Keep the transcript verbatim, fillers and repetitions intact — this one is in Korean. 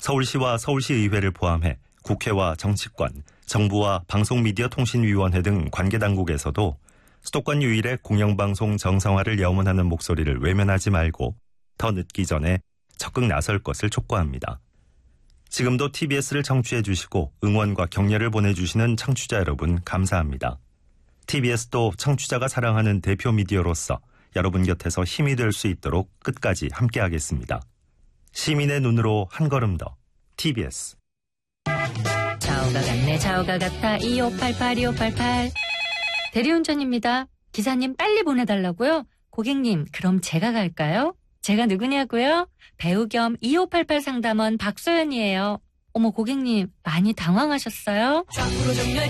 서울시와 서울시의회를 포함해 국회와 정치권, 정부와 방송미디어통신위원회 등 관계당국에서도 수도권 유일의 공영방송 정상화를 염원하는 목소리를 외면하지 말고 더 늦기 전에 적극 나설 것을 촉구합니다. 지금도 티비에스를 청취해 주시고 응원과 격려를 보내주시는 청취자 여러분 감사합니다. 티비에스도 청취자가 사랑하는 대표 미디어로서 여러분 곁에서 힘이 될 수 있도록 끝까지 함께하겠습니다. 시민의 눈으로 한 걸음 더 티비에스. 좌우가 같네 좌우가 같아 이오팔팔 이오팔팔 대리운전입니다. 기사님 빨리 보내달라고요? 고객님 그럼 제가 갈까요? 제가 누구냐고요? 배우 겸 이오팔팔 상담원 박소연이에요. 어머 고객님 많이 당황하셨어요?